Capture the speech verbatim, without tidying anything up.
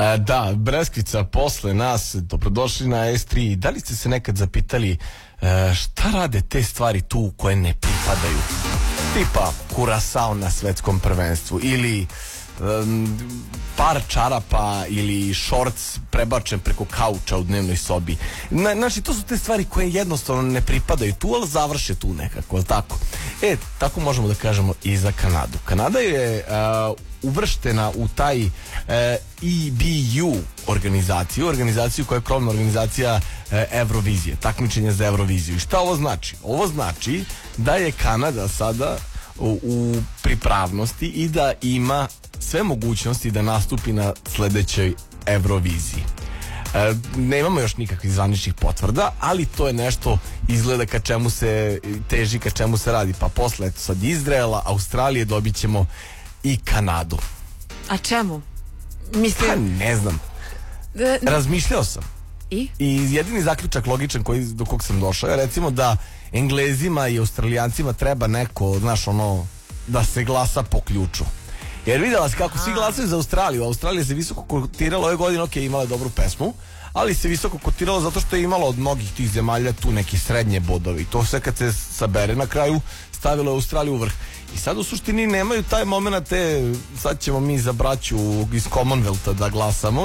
E, da, Breskvica posle nas, dobrodošli na S tri. Da li ste se nekad zapitali e, šta rade te stvari tu koje ne pripadaju? Tipa kurasao na svetskom prvenstvu ili um, par čarapa ili šorc prebačen preko kauča u dnevnoj sobi. Na, znači, to su te stvari koje jednostavno ne pripadaju tu, ali završe tu nekako, tako? E, tako možemo da kažemo i za Kanadu. Kanada je uh, uvrštena u taj uh, E B U organizaciju, organizaciju koja je krovna organizacija uh, Eurovizije, takmičenja za Euroviziju. I šta ovo znači? Ovo znači da je Kanada sada u, u pripravnosti i da ima sve mogućnosti da nastupi na sledećoj Euroviziji. E, nemamo još nikakvih zvaničnih potvrda, ali to je nešto izgleda ka čemu se teži, ka čemu se radi. Pa posle, eto sad Izraela, Australije dobit ćemo i Kanadu. A čemu? Mislim... Pa ne znam. E, Razmišljao sam. I? I jedini zaključak logičan koji, do kog sam došao je recimo da Englezima i Australijancima treba neko, znaš, ono, da se glasa po ključu. Jer vidjela si kako svi glasaju za Australiju. Australija se visoko kotirala ove godine, ok, imala je dobru pesmu, ali se visoko kotirala zato što je imala od mnogih tih zemalja tu neke srednje bodove. I to sve kad se sabere na kraju stavilo je Australiju u vrh. I sad u suštini nemaju taj moment te, sad ćemo mi za braću iz Commonwealtha da glasamo